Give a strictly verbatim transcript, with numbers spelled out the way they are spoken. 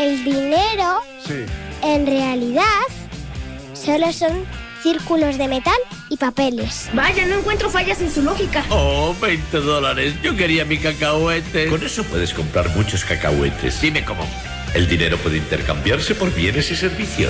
el dinero, Sí. en realidad, solo son círculos de metal y papeles. Vaya, no encuentro fallas en su lógica. Oh, veinte dólares. Yo quería mi cacahuete. Con eso puedes comprar muchos cacahuetes. Dime cómo. El dinero puede intercambiarse por bienes y servicios.